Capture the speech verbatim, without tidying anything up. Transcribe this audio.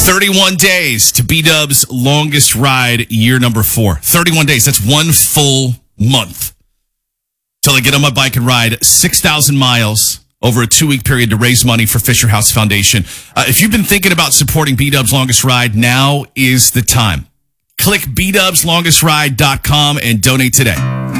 thirty-one days to B-Dub's longest ride, year number four. thirty-one days. That's one full month till I get on my bike and ride six thousand miles over a two-week period to raise money for Fisher House Foundation. Uh, if you've been thinking about supporting B-Dub's longest ride, now is the time. Click b dubs longest ride dot com and donate today.